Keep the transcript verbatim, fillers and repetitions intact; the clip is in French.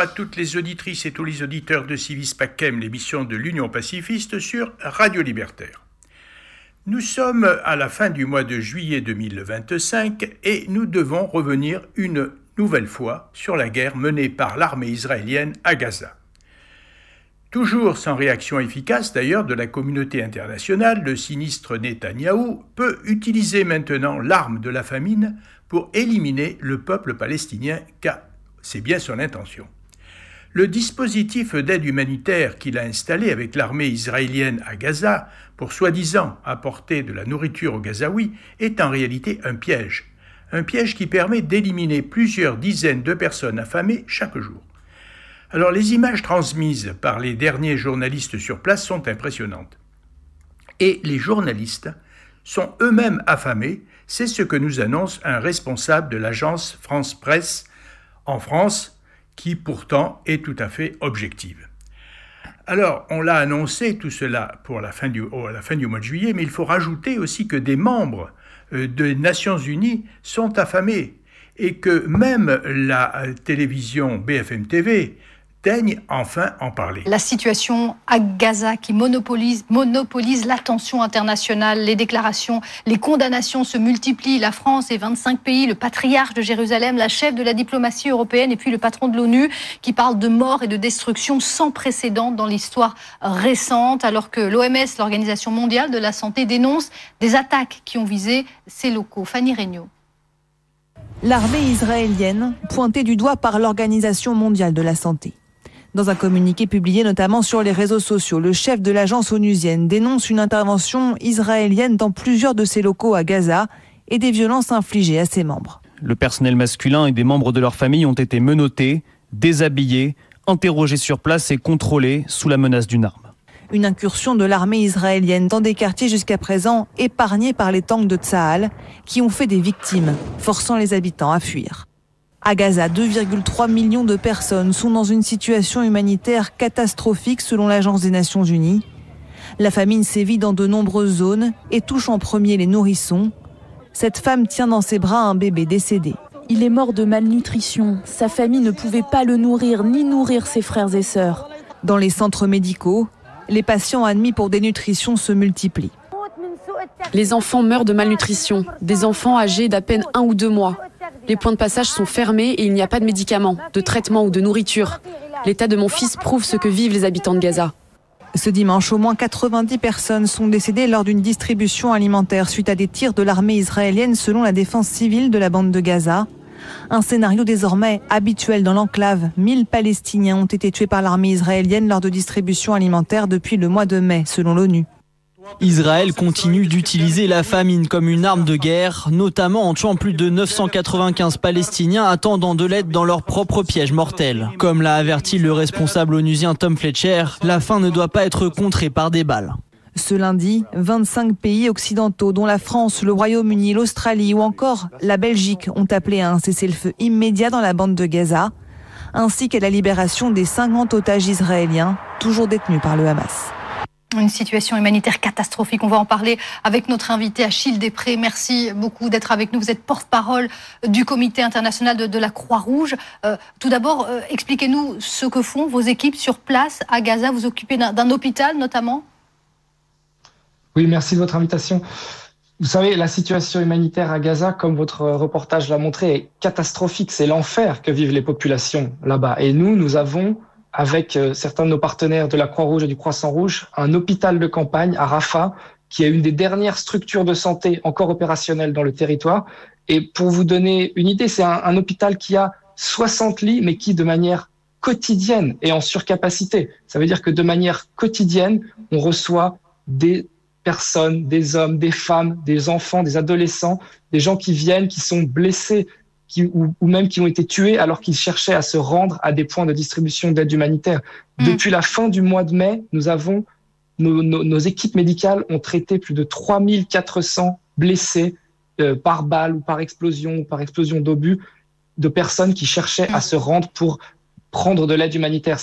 à toutes les auditrices et tous les auditeurs de Civis Pacem, l'émission de l'Union pacifiste sur Radio Libertaire. Nous sommes à la fin du mois de juillet deux mille vingt-cinq et nous devons revenir une nouvelle fois sur la guerre menée par l'armée israélienne à Gaza. Toujours sans réaction efficace d'ailleurs de la communauté internationale, le sinistre Netanyahou peut utiliser maintenant l'arme de la famine pour éliminer le peuple palestinien, car c'est bien son intention. Le dispositif d'aide humanitaire qu'il a installé avec l'armée israélienne à Gaza pour soi-disant apporter de la nourriture aux Gazaouis est en réalité un piège. Un piège qui permet d'éliminer plusieurs dizaines de personnes affamées chaque jour. Alors les images transmises par les derniers journalistes sur place sont impressionnantes. Et les journalistes sont eux-mêmes affamés, c'est ce que nous annonce un responsable de l'agence France Presse en France, qui pourtant est tout à fait objective. Alors, on l'a annoncé tout cela pour la fin du, oh, à la fin du mois de juillet, mais il faut rajouter aussi que des membres euh, des Nations Unies sont affamés et que même la euh, télévision B F M T V daigne enfin en parler. La situation à Gaza qui monopolise, monopolise l'attention internationale, les déclarations, les condamnations se multiplient. La France et vingt-cinq pays, le patriarche de Jérusalem, la chef de la diplomatie européenne et puis le patron de l'ONU qui parle de mort et de destruction sans précédent dans l'histoire récente, alors que l'O M S, l'Organisation mondiale de la santé, dénonce des attaques qui ont visé ces locaux. Fanny Regnault. L'armée israélienne, pointée du doigt par l'Organisation mondiale de la santé. Dans un communiqué publié notamment sur les réseaux sociaux, le chef de l'agence onusienne dénonce une intervention israélienne dans plusieurs de ses locaux à Gaza et des violences infligées à ses membres. Le personnel masculin et des membres de leur famille ont été menottés, déshabillés, interrogés sur place et contrôlés sous la menace d'une arme. Une incursion de l'armée israélienne dans des quartiers jusqu'à présent épargnés par les tanks de Tsahal qui ont fait des victimes, forçant les habitants à fuir. À Gaza, deux virgule trois millions de personnes sont dans une situation humanitaire catastrophique selon l'Agence des Nations Unies. La famine sévit dans de nombreuses zones et touche en premier les nourrissons. Cette femme tient dans ses bras un bébé décédé. Il est mort de malnutrition. Sa famille ne pouvait pas le nourrir ni nourrir ses frères et sœurs. Dans les centres médicaux, les patients admis pour dénutrition se multiplient. Les enfants meurent de malnutrition, des enfants âgés d'à peine un ou deux mois. Les points de passage sont fermés et il n'y a pas de médicaments, de traitements ou de nourriture. L'état de mon fils prouve ce que vivent les habitants de Gaza. Ce dimanche, au moins quatre-vingt-dix personnes sont décédées lors d'une distribution alimentaire suite à des tirs de l'armée israélienne selon la défense civile de la bande de Gaza. Un scénario désormais habituel dans l'enclave. mille Palestiniens ont été tués par l'armée israélienne lors de distributions alimentaires depuis le mois de mai, selon l'ONU. Israël continue d'utiliser la famine comme une arme de guerre, notamment en tuant plus de neuf cent quatre-vingt-quinze Palestiniens attendant de l'aide dans leur propre piège mortel. Comme l'a averti le responsable onusien Tom Fletcher, la faim ne doit pas être contrée par des balles. Ce lundi, vingt-cinq pays occidentaux, dont la France, le Royaume-Uni, l'Australie ou encore la Belgique, ont appelé à un cessez-le-feu immédiat dans la bande de Gaza, ainsi qu'à la libération des cinquante otages israéliens, toujours détenus par le Hamas. Une situation humanitaire catastrophique. On va en parler avec notre invité Achille Després. Merci beaucoup d'être avec nous. Vous êtes porte-parole du Comité international de, de la Croix-Rouge. Euh, tout d'abord, euh, expliquez-nous ce que font vos équipes sur place à Gaza. Vous occupez d'un, d'un hôpital notamment ? Oui, merci de votre invitation. Vous savez, la situation humanitaire à Gaza, comme votre reportage l'a montré, est catastrophique. C'est l'enfer que vivent les populations là-bas. Et nous, nous avons, avec certains de nos partenaires de la Croix-Rouge et du Croissant-Rouge, un hôpital de campagne à Rafah, qui est une des dernières structures de santé encore opérationnelles dans le territoire. Et pour vous donner une idée, c'est un, un hôpital qui a soixante lits, mais qui, de manière quotidienne, est en surcapacité. Ça veut dire que de manière quotidienne, on reçoit des personnes, des hommes, des femmes, des enfants, des adolescents, des gens qui viennent, qui sont blessés, Qui, ou, ou même qui ont été tués alors qu'ils cherchaient à se rendre à des points de distribution d'aide humanitaire. Mmh. Depuis la fin du mois de mai, nous avons, nos, nos, nos équipes médicales ont traité plus de trois mille quatre cents blessés euh, par balle ou par explosion ou par explosion d'obus, de personnes qui cherchaient mmh. à se rendre pour prendre de l'aide humanitaire.